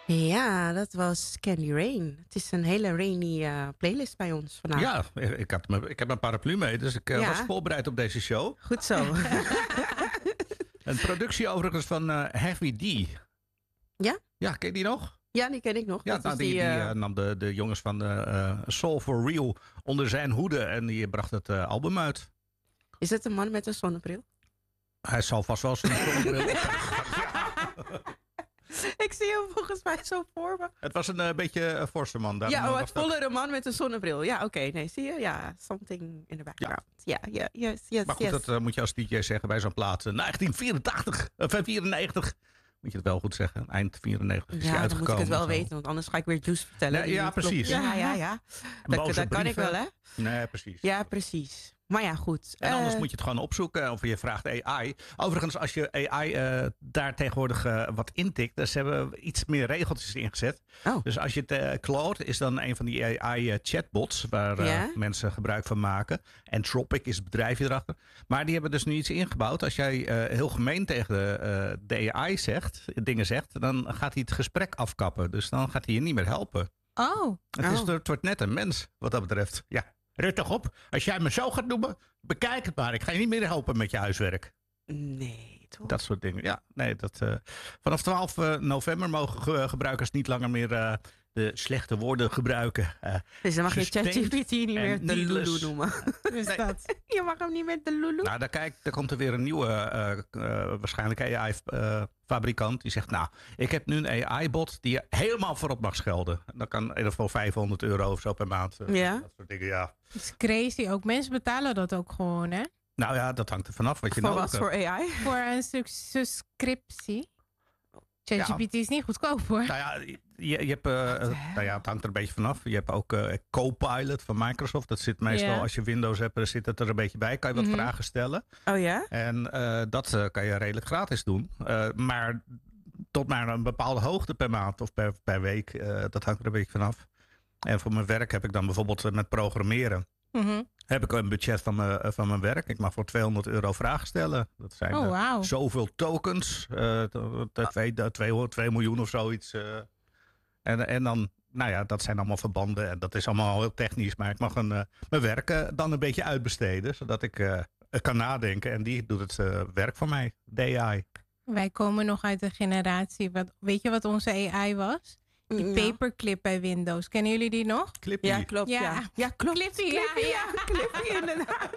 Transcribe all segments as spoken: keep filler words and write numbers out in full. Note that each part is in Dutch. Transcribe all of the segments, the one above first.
Ja, dat was Candy Rain. Het is een hele rainy uh, playlist bij ons vandaag. Ja, ik, had me, ik heb een paraplu mee, dus ik uh, Ja. was voorbereid op deze show. Goed zo. Een productie overigens van uh, Heavy D. Ja? Ja, ken je die nog? Ja, die ken ik nog. Ja, dat nou, was die, die, die uh... uh, nam de, de jongens van uh, Soul for Real onder zijn hoede en die bracht het uh, album uit. Is het een man met een zonnebril? Hij zal vast wel zijn zonnebril op. Ik zie hem volgens mij zo voor me. Het was een uh, beetje een forse man. Ja, een wat vollere man met een zonnebril. Ja, oké. Okay. Nee, zie je? Ja, something in the background. Ja, ja, ja yes, yes, Maar goed, yes. dat uh, moet je als D J zeggen bij zo'n plaat. Uh, negentien vierentachtig, uh, vierennegentig. Moet je het wel goed zeggen. Eind vierennegentig is ja, hij uitgekomen. Ja, dan moet ik het wel weten, want anders ga ik weer Juice vertellen. Nee, ja, precies. Ja, ja, ja. Dat, dat kan ik wel, hè? Nee, precies. Ja, precies. Maar ja, goed. En anders uh, moet je het gewoon opzoeken of je vraagt A I. Overigens, als je A I uh, daar tegenwoordig uh, wat intikt, dus ze hebben iets meer regeltjes ingezet. Oh. Dus als je het uh, Claude is dan een van die A I-chatbots waar uh, ja? mensen gebruik van maken. Anthropic is het bedrijfje erachter. Maar die hebben dus nu iets ingebouwd. Als jij uh, heel gemeen tegen de, uh, de A I zegt, dingen zegt, dan gaat hij het gesprek afkappen. Dus dan gaat hij je niet meer helpen. Oh. Het, is, het wordt net een mens wat dat betreft. Ja. Rut toch op, als jij me zo gaat noemen, bekijk het maar. Ik ga je niet meer helpen met je huiswerk. Nee, toch? Dat soort dingen. Ja, nee, dat, uh, vanaf twaalf november mogen ge- gebruikers niet langer meer uh, de slechte woorden gebruiken. Uh, dus dan mag je ChatGPT niet meer de Lulu noemen. Dus nee. dat. Je mag hem niet meer de Lulu. Nou, dan, kijk, dan komt er weer een nieuwe, uh, uh, waarschijnlijk A I-fabrikant. Uh, die zegt, nou, ik heb nu een A I-bot die je helemaal voorop mag schelden. Dan kan er voor vijfhonderd euro of zo per maand. Uh, ja. Dat soort dingen, ja. Dat is crazy. Ook mensen betalen dat ook gewoon, hè? Nou ja, dat hangt er vanaf wat je voor nodig hebt. Voor wat? Voor A I? Voor een stuk subscriptie. ChatGPT ja. is niet goedkoop, hoor. Nou ja, je, je hebt, uh, nou ja, het hangt er een beetje vanaf. Je hebt ook uh, Copilot van Microsoft. Dat zit meestal, ja. als je Windows hebt, dan zit het er een beetje bij. Kan je wat mm-hmm. vragen stellen. Oh ja? En uh, dat uh, kan je redelijk gratis doen. Uh, maar tot maar een bepaalde hoogte per maand of per, per week. Uh, dat hangt er een beetje vanaf. En voor mijn werk heb ik dan bijvoorbeeld uh, met programmeren. Mm-hmm. Heb ik een budget van mijn, van mijn werk. Ik mag voor tweehonderd euro vragen stellen. Dat zijn oh, wow. uh, zoveel tokens. Uh, twee miljoen of zoiets. Uh. En, en dan, nou ja, dat zijn allemaal verbanden. En dat is allemaal heel technisch. Maar ik mag een, uh, mijn werk uh, dan een beetje uitbesteden. Zodat ik uh, kan nadenken. En die doet het uh, werk voor mij. De A I. Wij komen nog uit de generatie. Wat, weet je wat onze A I was? Die ja. paperclip bij Windows. Kennen jullie die nog? Clippy. Ja, klopt. Ja, ja. ja klopt. Clippy, Clippy, ja. ja. Clippy, inderdaad.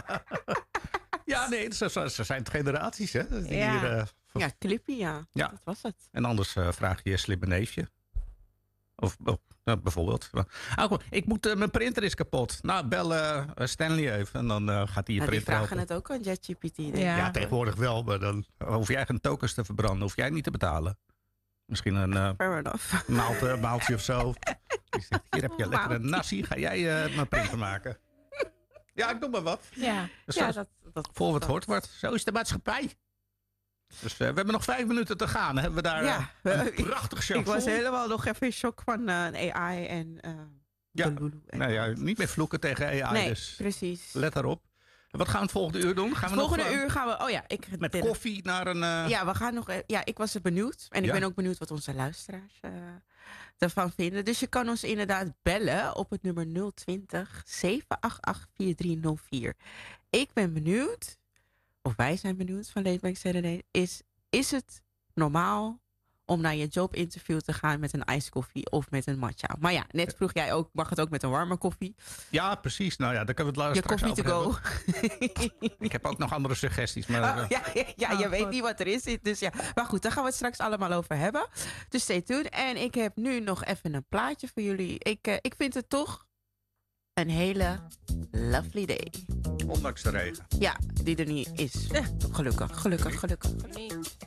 Ja, nee, ze, ze zijn het generaties, hè? Die ja. Hier, uh, van... ja, Clippy, ja. ja. Dat was het. En anders uh, vraag je je slimme neefje. Of oh, nou, bijvoorbeeld. Oh, ik moet, uh, mijn printer is kapot. Nou, bel uh, Stanley even en dan uh, gaat hij je nou, printer die vragen helpen. het ook aan ChatGPT. Ja. ja, tegenwoordig wel. Maar dan hoef jij geen tokens te verbranden. Hoef jij niet te betalen. Misschien een uh, Fair enough. maalt, uh, maaltje of zo. Zegt, hier heb je lekker een nasi. Ga jij uh, mijn printer maken? Ja, ik doe maar wat. Ja, dus ja dat, dat... Voor wat hoort wordt. Zo is de maatschappij. Dus uh, we hebben nog vijf minuten te gaan. Dan hebben we daar ja, uh, een prachtig show. Ik was helemaal nog even in shock van uh, een A I en uh, ja. de Lulu. Nou ja, niet meer vloeken tegen A I. Nee, dus precies. Let daarop. Wat gaan we het volgende uur doen? Gaan het we volgende nog, uur gaan we... Oh ja, ik... Met koffie naar een... Uh... Ja, we gaan nog... Ja, ik was er benieuwd. En ik ja. ben ook benieuwd wat onze luisteraars uh, ervan vinden. Dus je kan ons inderdaad bellen op het nummer nul twintig, zeven acht acht, vier drie nul vier. Ik ben benieuwd, of wij zijn benieuwd van Late Night Saturday, is, is het normaal om naar je jobinterview te gaan met een iced koffie of met een matcha? Maar ja, net vroeg jij ook, mag het ook met een warme koffie? Ja, precies. Nou ja, daar kunnen we het later straks over hebben. Je koffie to go. Ik heb ook nog andere suggesties. Maar, oh, ja, ja, ja oh, je weet God. niet wat er is. Dus ja. Maar goed, daar gaan we het straks allemaal over hebben. Dus stay tuned. En ik heb nu nog even een plaatje voor jullie. Ik, uh, ik vind het toch een hele lovely day. Ondanks de regen. Ja, die er niet is. Gelukkig, gelukkig, gelukkig. gelukkig.